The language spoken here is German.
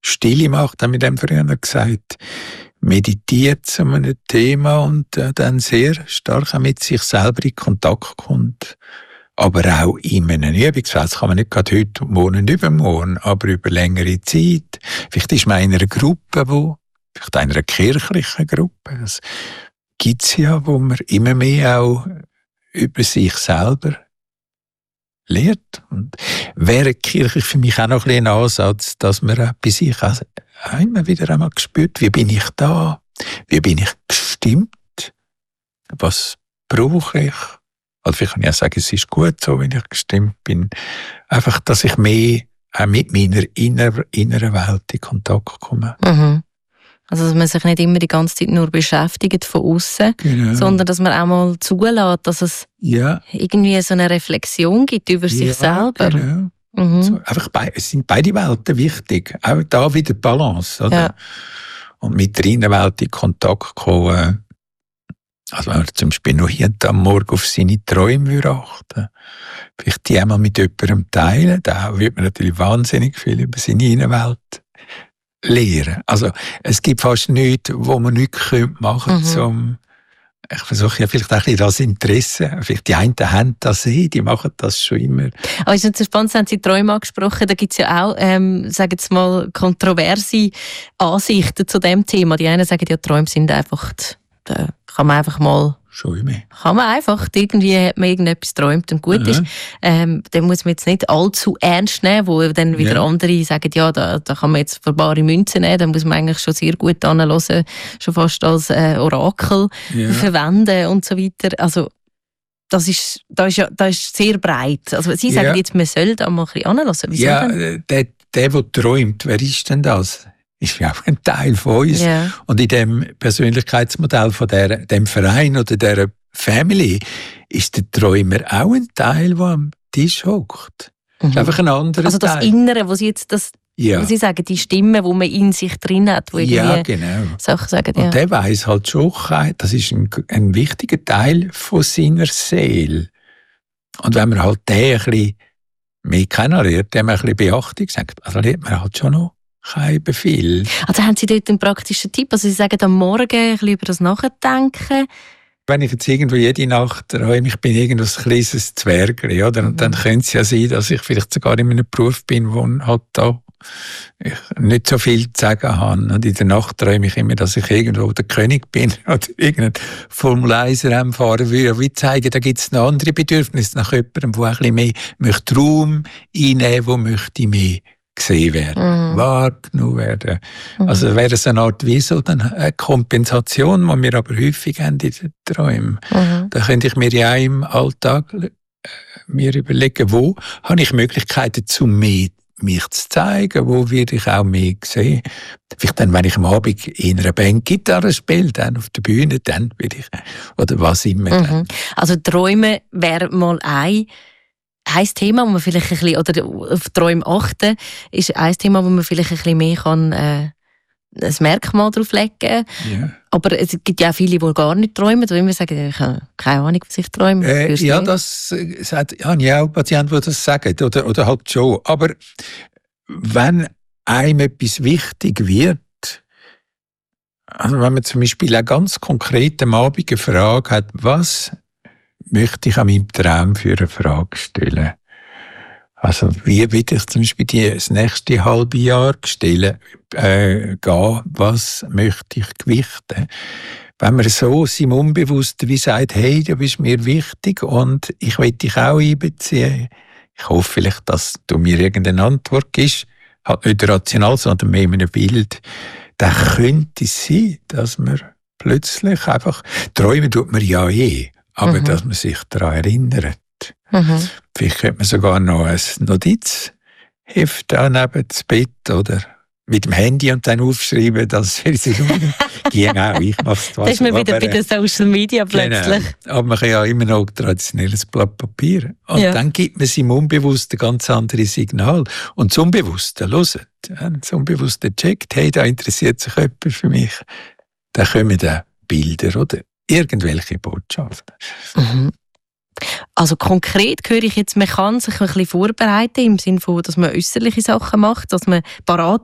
Stille macht, haben wir dem früher gesagt, meditiert zu einem Thema und dann sehr stark auch mit sich selber in Kontakt kommt. Aber auch in einem Übungsfeld. Das kann man nicht gerade heute, morgen und übermorgen, aber über längere Zeit. Vielleicht ist man in einer Gruppe, vielleicht in einer kirchlichen Gruppe. Das gibt's ja, wo man immer mehr auch über sich selber lehrt. Und wäre kirchlich für mich auch noch ein bisschen ein Ansatz, dass man auch bei sich auch immer wieder einmal spürt, wie bin ich da? Wie bin ich gestimmt? Was brauche ich? Also vielleicht kann ich auch sagen, es ist gut so, wenn ich gestimmt bin. Einfach, dass ich mehr auch mit meiner inneren Welt in Kontakt komme. Mhm. Also, dass man sich nicht immer die ganze Zeit nur beschäftigt von außen, Genau. sondern dass man auch mal zulässt, dass es irgendwie so eine Reflexion gibt über sich selber. Genau. Mhm. So, einfach es sind beide Welten wichtig. Auch da wieder Balance. Oder? Ja. Und mit der Innenwelt in Kontakt kommen. Also wenn man zum Beispiel noch hier am Morgen auf seine Träume achten, vielleicht die einmal mit jemandem teilen, da wird man natürlich wahnsinnig viel über seine Innenwelt lernen. Also es gibt fast nichts, wo man nichts machen könnte, ich versuche ja vielleicht auch ein bisschen das Interesse, vielleicht die einen haben das die machen das schon immer. Aber es ist spannend, Sie haben die Träume angesprochen, da gibt es ja auch, sagen wir mal, kontroverse Ansichten zu dem Thema. Die einen sagen, ja, Träume sind einfach, da kann man einfach mal kann man einfach, irgendwie hat man irgendetwas geträumt und gut ist. Dann muss man jetzt nicht allzu ernst nehmen, wo dann wieder andere sagen, ja, da kann man jetzt für bare Münzen nehmen, da muss man eigentlich schon sehr gut anhören, schon fast als Orakel verwenden und so weiter. Also, das ist sehr breit. Also, Sie sagen jetzt, man soll da mal ein bisschen anhören. Wieso denn? Der träumt, wer ist denn das? Ist ja auch ein Teil von uns. Yeah. Und in dem Persönlichkeitsmodell von dem Verein oder der Family ist der Träumer auch ein Teil, der am Tisch hockt. Das ist einfach ein anderer also das Teil. Innere, wo Sie jetzt was Sie sagen, die Stimme, die man in sich drin hat, wo genau. Sachen sagen. Und der weiss halt schon, das ist ein wichtiger Teil von seiner Seele. Und wenn man halt den ein bisschen mehr kennenlernt, dem ein bisschen Beachtung sagt, also lernt man halt schon noch kein Befehl. Also haben Sie dort einen praktischen Tipp? Also Sie sagen am Morgen ein bisschen über das Nachdenken. Wenn ich jetzt irgendwo jede Nacht träume, ich bin irgendwo ein kleines Zwergli, oder? Und dann könnte es ja sein, dass ich vielleicht sogar in einem Beruf bin, wo halt da ich nicht so viel zu sagen habe. Und in der Nacht träume ich immer, dass ich irgendwo der König bin oder irgendein Formel-1-Rennen fahren würde. Wie zeigen, da gibt es noch andere Bedürfnisse nach jemandem, der ein bisschen mehr möchte Raum einnehmen, wo möchte mehr gesehen werden, wahrgenommen werden. Also wäre es eine Art wie so eine Kompensation, die wir aber häufig haben in den Träumen. Da könnte ich mir ja auch im Alltag mir überlegen, wo habe ich Möglichkeiten, zu mehr mich zu zeigen, wo werde ich auch mehr sehen. Vielleicht dann, wenn ich am Abend in einer Band Gitarre spiele, dann auf der Bühne, dann will ich, oder was immer. Dann. Also Träume wäre mal ein Thema, wo man vielleicht ein bisschen, oder auf Träume achten, ist ein Thema, wo man vielleicht ein bisschen mehr kann, ein Merkmal drauf legen kann. Yeah. Aber es gibt ja auch viele, die gar nicht träumen, die immer sagen, ich habe keine Ahnung, was ich träume. Ja, das sagt ja auch Patienten, die das sagen, oder halt schon. Aber wenn einem etwas wichtig wird, also wenn man zum Beispiel auch ganz konkret am Abend eine Frage hat, was möchte ich an meinem Traum für eine Frage stellen? Also, wie will ich zum Beispiel das nächste halbe Jahr gehen? Was möchte ich gewichten? Wenn man so seinem Unbewussten wie sagt, hey, du bist mir wichtig und ich will dich auch einbeziehen. Ich hoffe vielleicht, dass du mir irgendeine Antwort gibst. Halt nicht rational, sondern mehr in einem Bild. Dann könnte es sein, dass man plötzlich einfach, träumen tut man ja aber dass man sich daran erinnert. Vielleicht könnte man sogar noch ein Notizheft neben das Bett oder mit dem Handy und dann aufschreiben, dass wir sich ging auch. Ich mach's da ist man wieder bei den Social Media plötzlich. Genau. Aber man kann ja immer noch traditionelles Blatt Papier. Und dann gibt man seinem Unbewussten ganz andere Signal. Und das Unbewusste, hört, das Unbewusste checkt, hey, da interessiert sich jemand für mich. Dann kommen dann Bilder oder irgendwelche Botschaften. Also konkret höre ich jetzt, man kann sich ein bisschen vorbereiten, im Sinne von, dass man äußerliche Sachen macht, dass man parat